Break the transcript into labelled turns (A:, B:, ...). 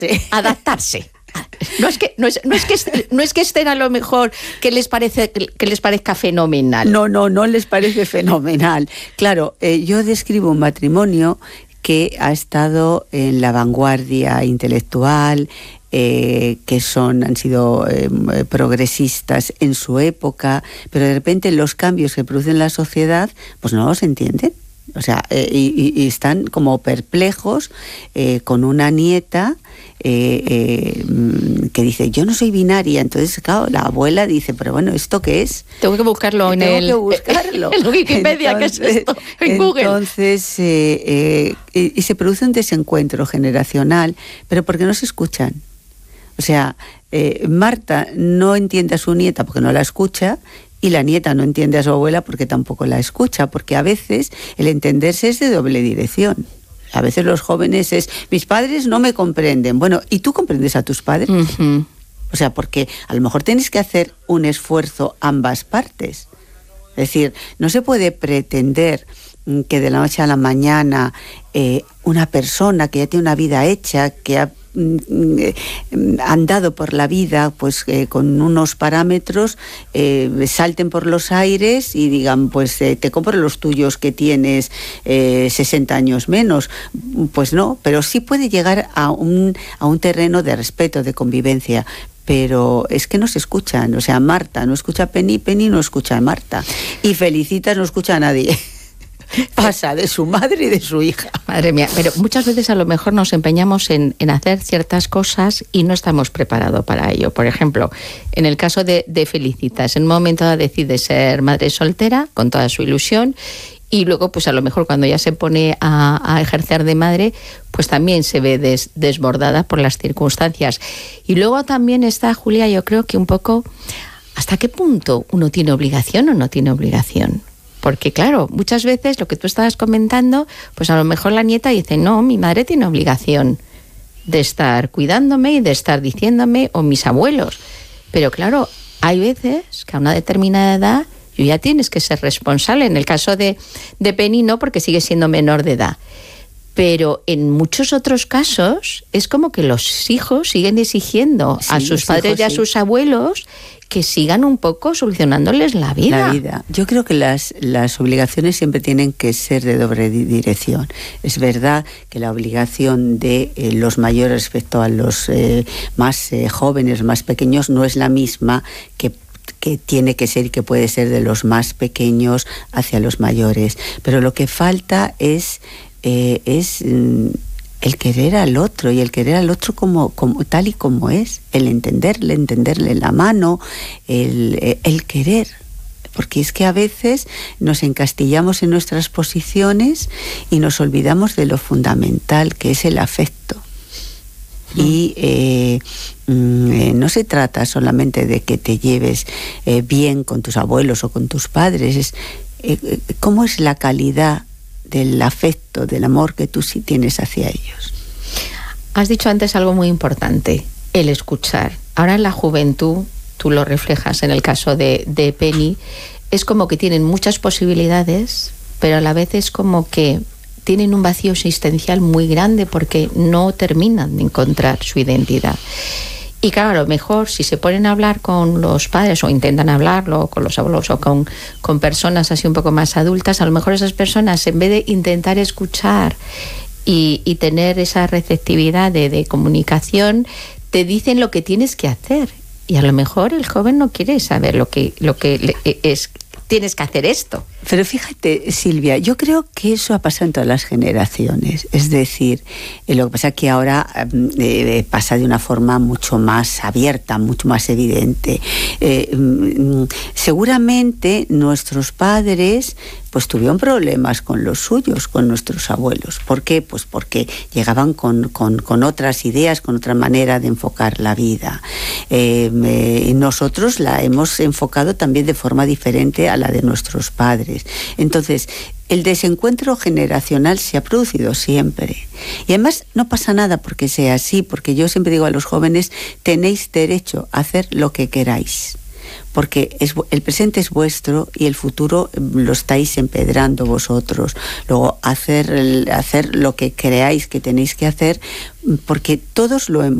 A: Adaptarse. No es que estén a lo mejor que les parezca fenomenal.
B: No les parece fenomenal. Claro, yo describo un matrimonio que ha estado en la vanguardia intelectual, que han sido progresistas en su época, pero de repente los cambios que producen la sociedad, pues no los entienden. O sea, y están como perplejos con una nieta que dice, yo no soy binaria. Entonces, claro, la abuela dice, pero bueno, ¿esto qué es?
A: Tengo que buscarlo en Wikipedia, ¿qué es esto? En Google.
B: Entonces, y se produce un desencuentro generacional, pero porque no se escuchan. O sea, Marta no entiende a su nieta porque no la escucha, y la nieta no entiende a su abuela porque tampoco la escucha, porque a veces el entenderse es de doble dirección. A veces los jóvenes mis padres no me comprenden. Bueno, ¿y tú comprendes a tus padres?
A: Uh-huh.
B: O sea, porque a lo mejor tienes que hacer un esfuerzo ambas partes. Es decir, no se puede pretender que de la noche a la mañana una persona que ya tiene una vida hecha, que ha andado por la vida pues con unos parámetros, salten por los aires y digan, pues te compro los tuyos que tienes 60 años menos. Pues no, pero sí puede llegar a un terreno de respeto, de convivencia. Pero es que no se escuchan. O sea, Marta no escucha a Penny, Penny no escucha a Marta, y Felicitas no escucha a nadie. Pasa de su madre y de su hija.
A: Madre mía, pero muchas veces a lo mejor nos empeñamos en hacer ciertas cosas y no estamos preparados para ello. Por ejemplo, en el caso de Felicitas, en un momento dado decide ser madre soltera con toda su ilusión, y luego pues a lo mejor cuando ya se pone a ejercer de madre, pues también se ve desbordada por las circunstancias. Y luego también está, Julia, yo creo que un poco hasta qué punto uno tiene obligación o no tiene obligación. Porque claro, muchas veces lo que tú estabas comentando, pues a lo mejor la nieta dice, no, mi madre tiene obligación de estar cuidándome y de estar diciéndome, o mis abuelos. Pero claro, hay veces que a una determinada edad tú ya tienes que ser responsable. En el caso de Penny no, porque sigue siendo menor de edad. Pero en muchos otros casos es como que los hijos siguen exigiendo a sus padres y a sus abuelos que sigan un poco solucionándoles la vida.
B: Yo creo que las obligaciones siempre tienen que ser de doble dirección. Es verdad que la obligación de los mayores respecto a los más jóvenes, más pequeños, no es la misma que tiene que ser y que puede ser de los más pequeños hacia los mayores. Pero lo que falta es el querer al otro, y el querer al otro como tal y como es, el entenderle la mano, el querer. Porque es que a veces nos encastillamos en nuestras posiciones y nos olvidamos de lo fundamental, que es el afecto. Y no se trata solamente de que te lleves bien con tus abuelos o con tus padres, cómo es la calidad del afecto, del amor que tú sí tienes hacia ellos.
A: Has dicho antes algo muy importante, el escuchar. Ahora en la juventud, tú lo reflejas en el caso de Penny, es como que tienen muchas posibilidades, pero a la vez es como que tienen un vacío existencial muy grande porque no terminan de encontrar su identidad. Y claro, a lo mejor si se ponen a hablar con los padres o intentan hablarlo con los abuelos o con personas así un poco más adultas, a lo mejor esas personas, en vez de intentar escuchar y tener esa receptividad de comunicación, te dicen lo que tienes que hacer. Y a lo mejor el joven no quiere saber lo que es. Tienes que hacer esto.
B: Pero fíjate, Silvia, yo creo que eso ha pasado en todas las generaciones. Es decir, lo que pasa es que ahora pasa de una forma mucho más abierta, mucho más evidente. Seguramente nuestros padres pues tuvieron problemas con los suyos, con nuestros abuelos. ¿Por qué? Pues porque llegaban con otras ideas, con otra manera de enfocar la vida. Nosotros la hemos enfocado también de forma diferente a la de nuestros padres. Entonces, el desencuentro generacional se ha producido siempre. Y además no pasa nada porque sea así, porque yo siempre digo a los jóvenes, tenéis derecho a hacer lo que queráis. porque el presente es vuestro y el futuro lo estáis empedrando vosotros. Luego, hacer lo que creáis que tenéis que hacer, porque todos lo hemos